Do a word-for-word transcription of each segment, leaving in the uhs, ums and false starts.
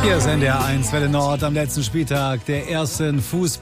Hier ist N D R eins Welle Nord am letzten Spieltag der ersten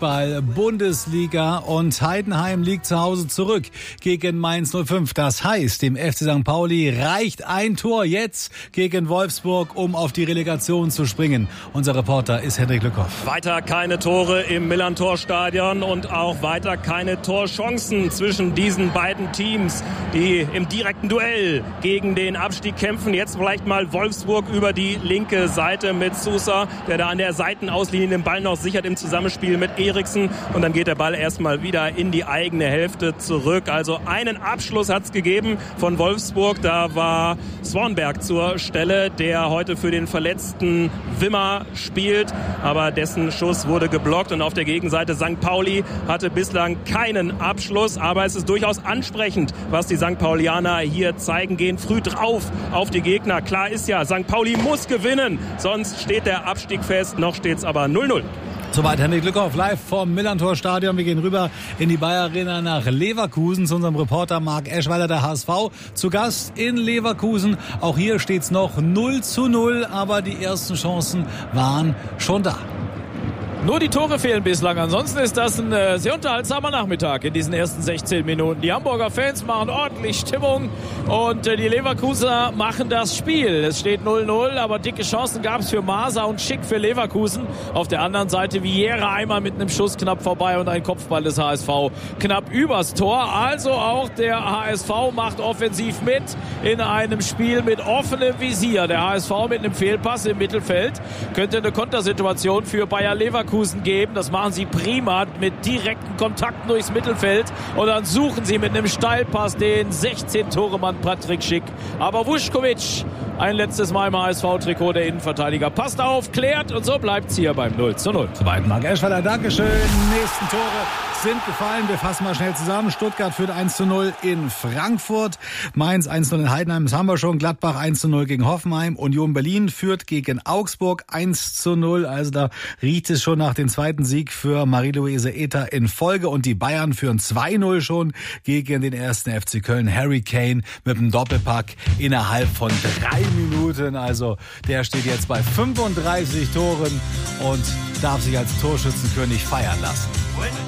Fußball-Bundesliga und Heidenheim liegt zu Hause zurück gegen Mainz null fünf. Das heißt, dem F C Sankt Pauli reicht ein Tor jetzt gegen Wolfsburg, um auf die Relegation zu springen. Unser Reporter ist Hendrik Lückhoff. Weiter keine Tore im Millerntor-Stadion und auch weiter keine Torchancen zwischen diesen beiden Teams, die im direkten Duell gegen den Abstieg kämpfen. Jetzt vielleicht mal Wolfsburg über die linke Seite mit Sousa, der da an der Seitenauslinie den Ball noch sichert im Zusammenspiel mit Eriksen. Und dann geht der Ball erstmal wieder in die eigene Hälfte zurück. Also einen Abschluss hat es gegeben von Wolfsburg. Da war Swanberg zur Stelle, der heute für den verletzten Wimmer spielt. Aber dessen Schuss wurde geblockt. Und auf der Gegenseite Sankt Pauli hatte bislang keinen Abschluss. Aber es ist durchaus ansprechend, was die Sankt Paulianer hier zeigen. Gehen früh drauf auf die Gegner. Klar ist ja, Sankt Pauli muss gewinnen. Sonst steht der Abstieg fest. Noch steht es aber null null. Soweit Hendrik Lückhoff live vom Millerntor-Stadion. Wir gehen rüber in die Bayer Arena nach Leverkusen zu unserem Reporter Marc Eschweiler, der H S V, zu Gast in Leverkusen. Auch hier steht es noch null zu null, aber die ersten Chancen waren schon da. Nur die Tore fehlen bislang. Ansonsten ist das ein äh, sehr unterhaltsamer Nachmittag in diesen ersten sechzehn Minuten. Die Hamburger Fans machen ordentlich Stimmung und äh, die Leverkusener machen das Spiel. Es steht null null, aber dicke Chancen gab es für Maser und Schick für Leverkusen. Auf der anderen Seite Vieira einmal mit einem Schuss knapp vorbei und ein Kopfball des H S V knapp übers Tor. Also auch der H S V macht offensiv mit in einem Spiel mit offenem Visier. Der H S V mit einem Fehlpass im Mittelfeld könnte eine Kontersituation für Bayer Leverkusen geben. Das machen sie prima mit direkten Kontakten durchs Mittelfeld und dann suchen sie mit einem Steilpass den sechzehn-Tore-Mann Patrick Schick. Aber Vušković, ein letztes Mal im H S V-Trikot, der Innenverteidiger, passt auf, klärt und so bleibt es hier beim null zu null. Soweit Marc Eschweiler, Dankeschön. Nächsten Tore sind gefallen. Wir fassen mal schnell zusammen. Stuttgart führt eins zu null in Frankfurt. Mainz eins zu null in Heidenheim, das haben wir schon. Gladbach eins zu null gegen Hoffenheim. Union Berlin führt gegen Augsburg eins zu null. Also da riecht es schon nach dem zweiten Sieg für Marie-Louise Ether in Folge. Und die Bayern führen zwei null schon gegen den ersten F C Köln. Harry Kane mit einem Doppelpack innerhalb von drei Minuten. Also der steht jetzt bei fünfunddreißig Toren und darf sich als Torschützenkönig feiern lassen.